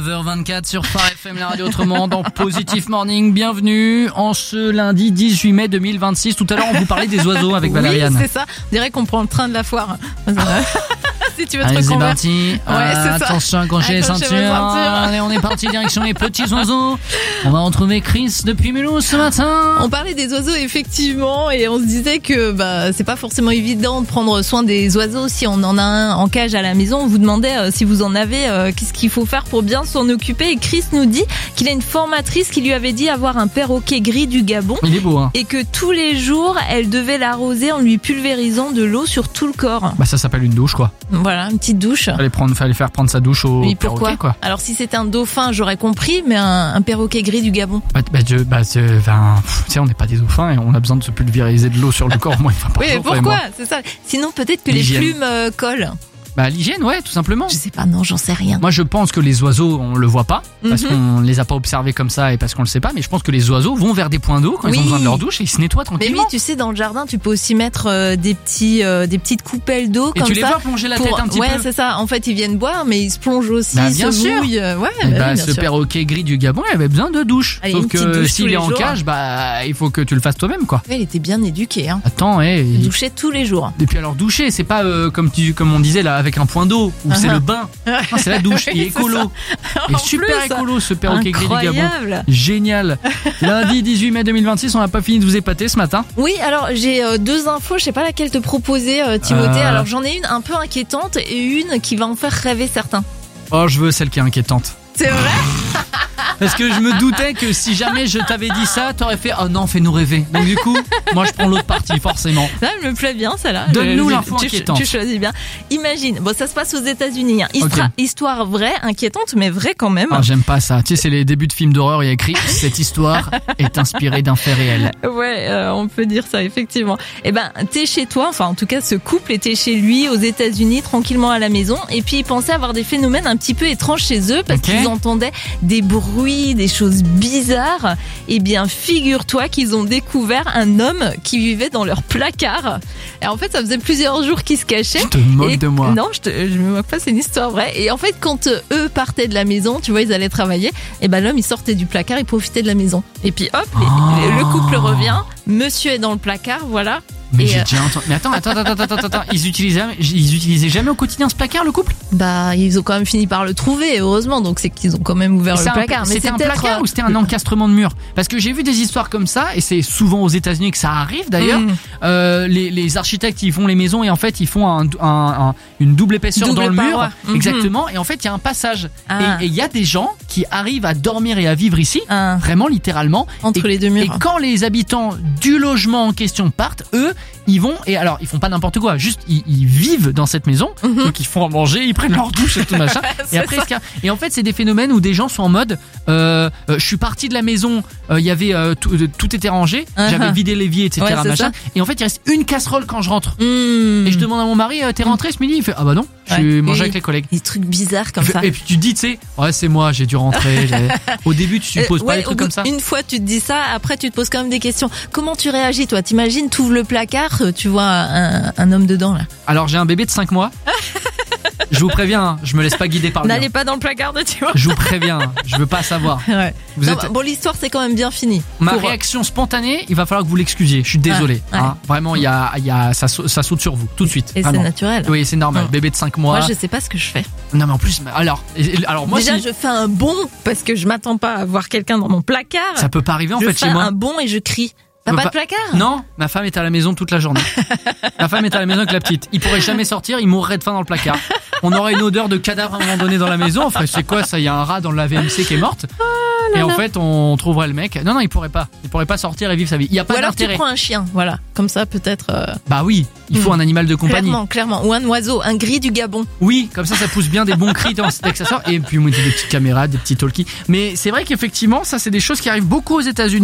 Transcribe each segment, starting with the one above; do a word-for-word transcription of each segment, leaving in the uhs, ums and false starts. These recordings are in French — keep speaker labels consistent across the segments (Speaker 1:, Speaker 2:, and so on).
Speaker 1: neuf heures vingt-quatre sur Phare F M, la radio autrement, dans Positive Morning. Bienvenue en ce lundi dix-huit mai deux mille vingt-six. Tout à l'heure, on vous parlait des oiseaux avec Valériane.
Speaker 2: Oui, c'est ça. On dirait qu'on prend le train de la foire. Si tu veux te
Speaker 1: Allez, c'est
Speaker 2: reconvertir.
Speaker 1: parti.
Speaker 2: Ouais,
Speaker 1: Euh,
Speaker 2: c'est ça.
Speaker 1: attention, accrochez les
Speaker 2: Accrochez
Speaker 1: ceintures.
Speaker 2: vos ceintures.
Speaker 1: Allez, on est parti direction les petits oiseaux. On va retrouver Chris depuis Mulhouse ce matin.
Speaker 2: On parlait des oiseaux effectivement et on se disait que bah c'est pas forcément évident de prendre soin des oiseaux si on en a un en cage à la maison. On vous demandait euh, si vous en avez, euh, qu'est-ce qu'il faut faire pour bien s'en occuper. Et Chris nous dit qu'il a une formatrice qui lui avait dit avoir un perroquet gris du Gabon
Speaker 1: Il est beau, hein.
Speaker 2: et que tous les jours elle devait l'arroser en lui pulvérisant de l'eau sur tout le corps.
Speaker 1: Bah, ça s'appelle une douche, quoi.
Speaker 2: Voilà, une petite douche.
Speaker 1: Fallait prendre, fallait faire prendre sa douche au
Speaker 2: Oui, pourquoi
Speaker 1: perroquet, quoi.
Speaker 2: Alors si c'était un dauphin, j'aurais compris, mais un, un perroquet gris du Gabon.
Speaker 1: Bah, bah, je, bah, je- enfin, pff, tu sais, on n'est pas des dauphins et on a besoin de se pulvériser de l'eau sur le corps, moi, une fois par
Speaker 2: Oui, mais
Speaker 1: jour, toi et moi.
Speaker 2: pourquoi C'est ça. Sinon peut-être que les
Speaker 1: L'hygiène.
Speaker 2: plumes euh, collent.
Speaker 1: Bah, l'hygiène, ouais, tout simplement.
Speaker 2: Je sais pas, non, j'en sais rien.
Speaker 1: Moi, je pense que les oiseaux, on le voit pas, parce
Speaker 2: Mhm.
Speaker 1: qu'on les a pas observés comme ça et parce qu'on le sait pas, mais je pense que les oiseaux vont vers des points d'eau quand ils
Speaker 2: Oui.
Speaker 1: ont besoin de leur douche et ils se nettoient
Speaker 2: Mais oui,
Speaker 1: tranquillement.
Speaker 2: tu sais, dans le jardin, tu peux aussi mettre euh, des petits, euh, des petites coupelles d'eau
Speaker 1: Et
Speaker 2: comme
Speaker 1: tu les
Speaker 2: ça.
Speaker 1: vois plonger la
Speaker 2: pour-
Speaker 1: tête un petit
Speaker 2: ouais,
Speaker 1: peu.
Speaker 2: c'est ça. En fait, ils viennent boire, mais ils se plongent aussi,
Speaker 1: Bah,
Speaker 2: ils
Speaker 1: bien
Speaker 2: se
Speaker 1: sûr.
Speaker 2: mouillent. euh, Ouais,
Speaker 1: Et
Speaker 2: bah,
Speaker 1: bah,
Speaker 2: oui, bien
Speaker 1: ce
Speaker 2: sûr.
Speaker 1: perroquet gris du Gabon, il avait besoin de douche.
Speaker 2: Allez,
Speaker 1: Sauf
Speaker 2: une petite
Speaker 1: que
Speaker 2: douche tous
Speaker 1: s'il
Speaker 2: les
Speaker 1: est en
Speaker 2: jours.
Speaker 1: cage, bah, il faut que tu le fasses toi-même, quoi.
Speaker 2: Ouais, il était bien éduqué, hein.
Speaker 1: Attends, eh, il-
Speaker 2: Doucher tous les jours.
Speaker 1: Et puis alors doucher, c'est pas euh, comme tu, comme on disait là avec un point d'eau où c'est
Speaker 2: Uh-huh.
Speaker 1: le bain. Non, c'est la douche. Il est
Speaker 2: Oui, c'est
Speaker 1: écolo.
Speaker 2: ça.
Speaker 1: Il est
Speaker 2: En
Speaker 1: super
Speaker 2: plus,
Speaker 1: écolo ce perroquet gris du Gabon.
Speaker 2: incroyable.
Speaker 1: Génial. Lundi dix-huit mai deux mille vingt-six, on n'a pas fini de vous épater ce matin.
Speaker 2: Oui, alors j'ai euh, deux infos, je sais pas laquelle te proposer, euh, Timothée.
Speaker 1: Euh.
Speaker 2: Alors j'en ai une un peu inquiétante et une qui va en faire rêver certains.
Speaker 1: Oh, je veux celle qui est inquiétante.
Speaker 2: C'est vrai?
Speaker 1: Parce que je me doutais que si jamais je t'avais dit ça, t'aurais fait oh non, fais-nous rêver. Donc du coup, moi je prends l'autre partie forcément.
Speaker 2: Là, elle me plaît bien, celle-là.
Speaker 1: Donne-nous
Speaker 2: Je-
Speaker 1: l'info
Speaker 2: tu,
Speaker 1: inquiétante.
Speaker 2: Tu choisis bien. Imagine, bon, ça se passe aux États-Unis. Hein. Histoire,
Speaker 1: Ok.
Speaker 2: histoire vraie, inquiétante, mais vraie quand même.
Speaker 1: Ah, j'aime pas ça. Tu sais, c'est les débuts de films d'horreur. Il y a écrit cette histoire est inspirée d'un fait réel.
Speaker 2: Ouais, euh, on peut dire ça, effectivement. Eh ben, t'es chez toi, enfin, en tout cas, ce couple était chez lui, aux États-Unis, tranquillement à la maison, et puis ils pensaient avoir des phénomènes un petit peu étranges chez eux, parce
Speaker 1: Ok.
Speaker 2: qu'ils entendaient des bruits, des choses bizarres. Eh bien, figure-toi qu'ils ont découvert un homme qui vivait dans leur placard. Et en fait, ça faisait plusieurs jours qu'ils se cachaient.
Speaker 1: Tu te moques
Speaker 2: Et-
Speaker 1: de moi.
Speaker 2: Non, je, te, je me moque pas, c'est une histoire vraie. Et en fait, quand euh, eux partaient de la maison, tu vois, ils allaient travailler, et ben l'homme, il sortait du placard, il profitait de la maison. Et puis hop, les-
Speaker 1: Oh.
Speaker 2: le couple revient, monsieur est dans le placard, voilà.
Speaker 1: Mais
Speaker 2: Et,
Speaker 1: j'ai
Speaker 2: euh,
Speaker 1: déjà entendu. Mais attends, attends, attends, attends, attends, attends. Ils utilisaient, ils utilisaient jamais au quotidien ce placard, le couple?
Speaker 2: Bah, ils ont quand même fini par le trouver, heureusement, donc c'est qu'ils ont quand même ouvert
Speaker 1: C'est
Speaker 2: le
Speaker 1: un-
Speaker 2: placard. Mais
Speaker 1: C'était
Speaker 2: c'est
Speaker 1: un
Speaker 2: peut-être,
Speaker 1: placard
Speaker 2: euh,
Speaker 1: ou c'était un encastrement de mur? Parce que j'ai vu des histoires comme ça, et c'est souvent aux États-Unis que ça arrive d'ailleurs.
Speaker 2: Mm.
Speaker 1: Euh, les, les architectes, ils font les maisons et en fait, ils font un, un- un- une double épaisseur
Speaker 2: Double
Speaker 1: dans le
Speaker 2: paroi.
Speaker 1: mur.
Speaker 2: Mhm.
Speaker 1: Exactement. Et en fait, il y a un passage.
Speaker 2: Ah.
Speaker 1: Et il y a des gens qui arrivent à dormir et à vivre ici,
Speaker 2: un-
Speaker 1: vraiment littéralement.
Speaker 2: entre
Speaker 1: Et-
Speaker 2: les deux
Speaker 1: Et
Speaker 2: murs.
Speaker 1: quand les habitants du logement en question partent, eux, ils vont, et alors, ils font pas n'importe quoi, juste, ils, ils vivent dans cette maison,
Speaker 2: Mhm.
Speaker 1: donc ils font à manger, ils prennent leur douche et tout machin. et
Speaker 2: C'est
Speaker 1: après,
Speaker 2: ça.
Speaker 1: ce qu'il y a- et en fait, c'est des phénomènes où des gens sont en mode, euh, euh, je suis parti de la maison, euh, il y avait, euh, tout, euh, tout était rangé,
Speaker 2: Uh-huh.
Speaker 1: j'avais vidé l'évier, et cetera
Speaker 2: Ouais, c'est
Speaker 1: machin.
Speaker 2: ça.
Speaker 1: Et en fait, il reste une casserole quand je rentre.
Speaker 2: Hmm.
Speaker 1: Et je demande à mon mari, euh, t'es rentré ce midi? Il fait, ah bah non, je suis
Speaker 2: Ouais.
Speaker 1: mangé
Speaker 2: Oui.
Speaker 1: avec les collègues.
Speaker 2: Des trucs bizarres comme
Speaker 1: Il fait-
Speaker 2: ça.
Speaker 1: Et puis tu te dis, tu sais, ouais, c'est moi, j'ai dû rentrer. j'ai- Au début, tu supposes
Speaker 2: Euh,
Speaker 1: pas
Speaker 2: ouais,
Speaker 1: des trucs
Speaker 2: au bout
Speaker 1: comme ça.
Speaker 2: Une fois tu te dis ça, après tu te poses quand même des questions. Comment tu réagis toi? T'imagines, t'ouvres le placard, tu vois un, un homme dedans là.
Speaker 1: Alors j'ai un bébé de cinq mois. Je vous préviens, hein, je me laisse pas guider par le
Speaker 2: N'allez
Speaker 1: mien.
Speaker 2: pas dans le placard de tu vois.
Speaker 1: Je vous préviens, hein, je veux pas savoir.
Speaker 2: Ouais.
Speaker 1: Vous
Speaker 2: Non,
Speaker 1: êtes...
Speaker 2: bah, bon, l'histoire c'est quand même bien fini.
Speaker 1: Ma
Speaker 2: Pour-
Speaker 1: réaction spontanée, il va falloir que vous l'excusiez. Je suis désolé.
Speaker 2: Ouais,
Speaker 1: hein. Vraiment, il y a, il y a, ça, sau- ça saute sur vous tout de suite.
Speaker 2: Et c'est
Speaker 1: vraiment.
Speaker 2: naturel.
Speaker 1: Oui, c'est normal.
Speaker 2: Mm.
Speaker 1: Bébé de cinq mois.
Speaker 2: Moi je sais pas ce que je fais.
Speaker 1: Non mais en plus, alors, et- et- alors moi,
Speaker 2: Déjà
Speaker 1: si-
Speaker 2: je fais un bond parce que je m'attends pas à voir quelqu'un dans mon placard.
Speaker 1: ça peut pas arriver en
Speaker 2: je
Speaker 1: fait
Speaker 2: fais
Speaker 1: chez moi.
Speaker 2: un bond et je crie. T'as
Speaker 1: Je
Speaker 2: pas
Speaker 1: peux
Speaker 2: de placard?
Speaker 1: Non, ma femme est à la maison toute la journée. Ma femme est à la maison avec la petite. Il pourrait jamais sortir, il mourrait de faim dans le placard. On aurait une odeur de cadavre à un moment donné dans la maison. Enfin, c'est quoi ça? Il y a un rat dans le V M C qui est morte. Et en fait, on trouverait le mec. Non, non, il pourrait pas. Il pourrait pas sortir et vivre sa vie. Il y a
Speaker 2: Ou
Speaker 1: pas
Speaker 2: alors tu
Speaker 1: d'intérêt.
Speaker 2: prends un chien, voilà. Comme ça peut-être. euh,
Speaker 1: Bah oui, il faut
Speaker 2: Mm.
Speaker 1: un animal de compagnie.
Speaker 2: Clairement, clairement. Ou un oiseau, un gris du Gabon.
Speaker 1: Oui, comme ça, ça pousse bien des bons cris dans cet accessoire. Et puis, on met des petites caméras, des petits talkies. Mais c'est vrai qu'effectivement, ça, c'est des choses qui arrivent beaucoup aux États-Unis.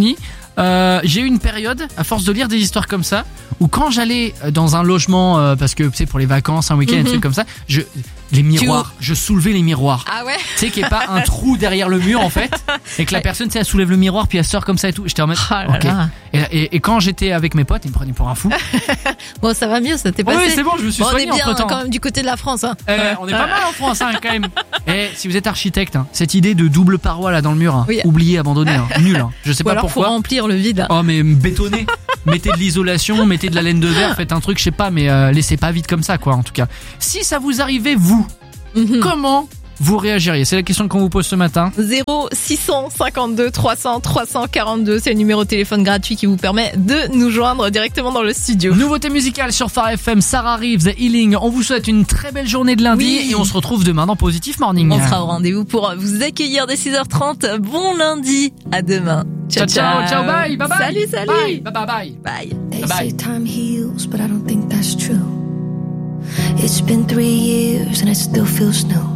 Speaker 1: Euh, j'ai eu une période, à force de lire des histoires comme ça, où quand j'allais dans un logement, euh, parce que tu sais pour les vacances, un week-end, mm-hmm. un truc comme ça, je les miroirs, je soulevais les miroirs.
Speaker 2: Ah ouais.
Speaker 1: Tu sais qu'il n'y ait pas un trou derrière le mur en fait, et que la personne, tu sais, elle soulève le miroir puis elle sort comme ça et tout. J'étais en mode,
Speaker 2: oh là
Speaker 1: ok.
Speaker 2: là.
Speaker 1: Et, et, et quand j'étais avec mes potes, ils me prenaient pour un fou.
Speaker 2: Bon, ça va mieux, ça t'est passé.
Speaker 1: Oui, c'est bon, je me suis
Speaker 2: bon,
Speaker 1: soigné
Speaker 2: on est bien
Speaker 1: entre-temps.
Speaker 2: quand même du côté de la France. Hein.
Speaker 1: Euh, on est pas mal en France hein, quand même. Et si vous êtes architecte, hein, cette idée de double paroi là dans le mur, hein,
Speaker 2: oui.
Speaker 1: oublié, abandonné, hein, nul. Hein. Je sais
Speaker 2: Ou
Speaker 1: pas
Speaker 2: alors
Speaker 1: pourquoi.
Speaker 2: Faut remplir le vide.
Speaker 1: Oh mais bétonné. Mettez de l'isolation, mettez de la laine de verre, faites un truc, je sais pas, mais euh, laissez pas vide comme ça quoi. En tout cas, si ça vous arrivait vous, mm-hmm. comment vous réagiriez? C'est la question qu'on vous pose ce matin.
Speaker 2: zéro six cent cinquante-deux trois cents trois cent quarante-deux, c'est le numéro de téléphone gratuit qui vous permet de nous joindre directement dans le studio.
Speaker 1: Nouveauté musicale sur Phare F M, Sarah Reeves, Healing. On vous souhaite une très belle journée de lundi oui. et on se retrouve demain dans Positif Morning.
Speaker 2: On sera au rendez-vous pour vous accueillir dès six heures trente. Bon lundi, à demain.
Speaker 1: Ciao, ciao, ciao, ciao, bye, bye, bye.
Speaker 2: Salut, salut.
Speaker 1: Bye, bye, bye, bye.
Speaker 2: Bye.
Speaker 3: They say time heals, but I don't think that's true. It's been three years and it still feels new.